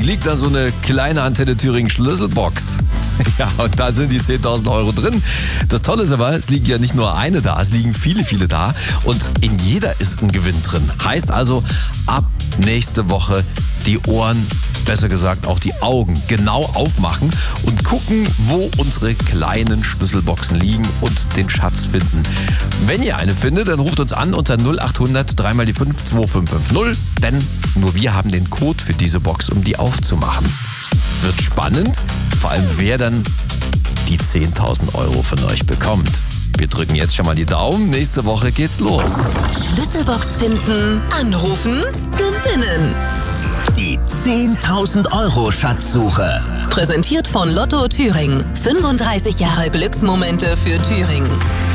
liegt dann so eine kleine Antenne Thüringen Schlüsselbox. Ja, und da sind die 10.000 Euro drin. Das Tolle ist aber, es liegt ja nicht nur eine da, es liegen viele, viele da. Und in jeder ist ein Gewinn drin. Heißt also, ab nächste Woche die Ohren, besser gesagt auch die Augen, genau aufmachen und gucken, wo unsere kleinen Schlüsselboxen liegen und den Schatz finden. Wenn ihr eine findet, dann ruft uns an unter 0800 3 mal die 5 2550, denn nur wir haben den Code für diese Box, um die aufzumachen. Wird spannend, vor allem wer dann die 10.000 Euro von euch bekommt. Wir drücken jetzt schon mal die Daumen, nächste Woche geht's los. Schlüsselbox finden, anrufen, gewinnen. Die 10.000 Euro Schatzsuche. Präsentiert von Lotto Thüringen. 35 Jahre Glücksmomente für Thüringen.